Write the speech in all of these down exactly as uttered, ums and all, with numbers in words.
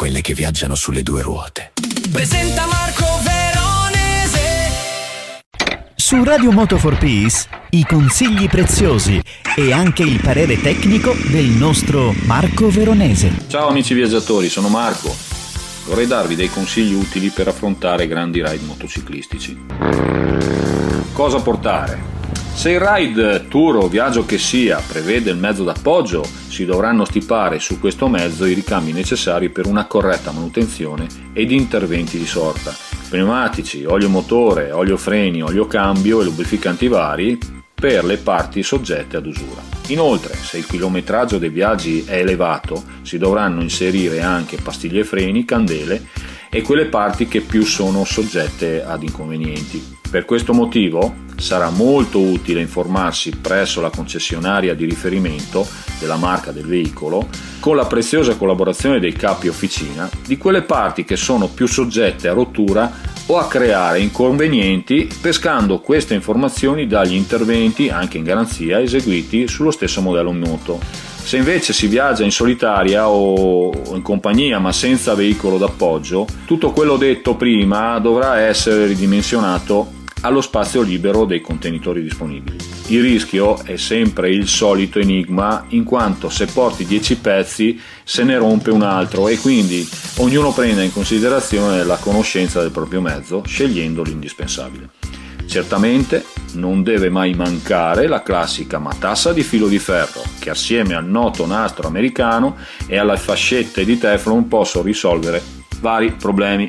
quelle che viaggiano sulle due ruote. Presenta Marco Veronese. Su Radio Moto for Peace i consigli preziosi e anche il parere tecnico del nostro Marco Veronese. Ciao amici viaggiatori, sono Marco. Vorrei darvi dei consigli utili per affrontare grandi ride motociclistici. Cosa portare? Se il ride, tour o viaggio che sia prevede il mezzo d'appoggio, si dovranno stipare su questo mezzo i ricambi necessari per una corretta manutenzione ed interventi di sorta. Pneumatici, olio motore, olio freni, olio cambio e lubrificanti vari per le parti soggette ad usura. Inoltre, se il chilometraggio dei viaggi è elevato, si dovranno inserire anche pastiglie freni, candele e quelle parti che più sono soggette ad inconvenienti. Per questo motivo sarà molto utile informarsi presso la concessionaria di riferimento della marca del veicolo, con la preziosa collaborazione dei capi officina, di quelle parti che sono più soggette a rottura o a creare inconvenienti, pescando queste informazioni dagli interventi, anche in garanzia, eseguiti sullo stesso modello moto. Se invece si viaggia in solitaria o in compagnia ma senza veicolo d'appoggio, tutto quello detto prima dovrà essere ridimensionato allo spazio libero dei contenitori disponibili. Il rischio è sempre il solito enigma, in quanto se porti dieci pezzi se ne rompe un altro e quindi ognuno prenda in considerazione la conoscenza del proprio mezzo, scegliendo l'indispensabile. Certamente non deve mai mancare la classica matassa di filo di ferro, che assieme al noto nastro americano e alle fascette di Teflon possono risolvere vari problemi.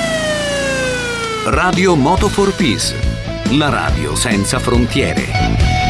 Radio Moto for Peace, la radio senza frontiere.